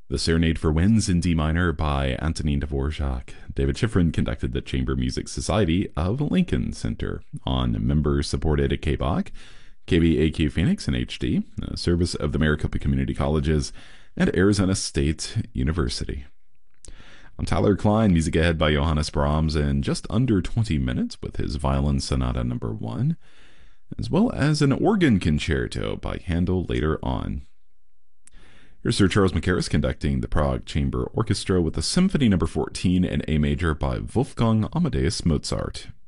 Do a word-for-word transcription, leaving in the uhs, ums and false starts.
The Serenade for Winds in D minor by Antonin Dvorak. David Schifrin conducted the Chamber Music Society of Lincoln Center on member-supported K B O C, K B A Q Phoenix in H D, a service of the Maricopa Community Colleges, and Arizona State University. I'm Tyler Klein, music ahead by Johannes Brahms in just under twenty minutes with his Violin Sonata number one, as well as an organ concerto by Handel later on. Here's Sir Charles Mackerras conducting the Prague Chamber Orchestra with the Symphony number fourteen in A major by Wolfgang Amadeus Mozart.